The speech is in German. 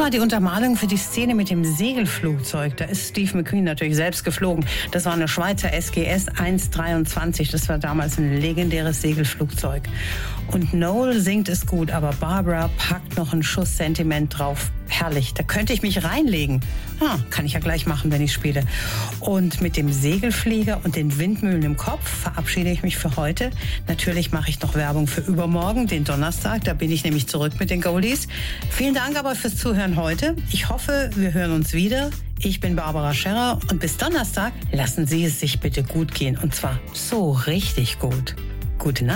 war die Untermalung für die Szene mit dem Segelflugzeug. Da ist Steve McQueen natürlich selbst geflogen. Das war eine Schweizer SGS 123. Das war damals ein legendäres Segelflugzeug. Und Noel singt es gut, aber Barbara packt noch einen Schuss Sentiment drauf. Herrlich, da könnte ich mich reinlegen. Kann ich ja gleich machen, wenn ich spiele. Und mit dem Segelflieger und den Windmühlen im Kopf verabschiede ich mich für heute. Natürlich mache ich noch Werbung für übermorgen, den Donnerstag. Da bin ich nämlich zurück mit den Goldies. Vielen Dank aber fürs Zuhören heute. Ich hoffe, wir hören uns wieder. Ich bin Barbara Scherrer und bis Donnerstag lassen Sie es sich bitte gut gehen. Und zwar so richtig gut. Gute Nacht.